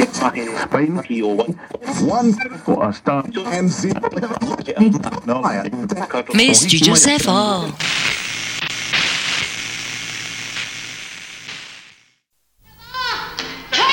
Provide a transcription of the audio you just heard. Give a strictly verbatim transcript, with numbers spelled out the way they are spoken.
Spain, one for a start, and zero. Mais Studio Safford.